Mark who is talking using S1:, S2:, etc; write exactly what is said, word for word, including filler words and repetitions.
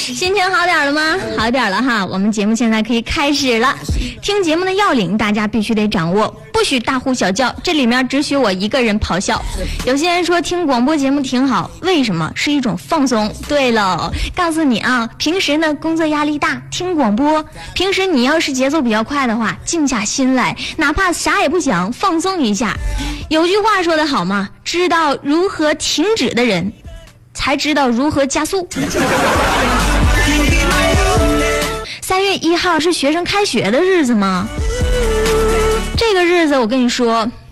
S1: 心情好点了吗？好点了哈，我们节目现在可以开始了。听节目的要领大家必须得掌握，不许大呼小叫，这里面只许我一个人咆哮。有些人说听广播节目挺好，为什么？是一种放松。对了，告诉你啊，平时呢工作压力大，听广播，平时你要是节奏比较快的话，静下心来，哪怕啥也不想，放松一下。有句话说得好嘛，知道如何停止的人才知道如何加速。三月一号是学生开学的日子吗？这个日子我跟你说，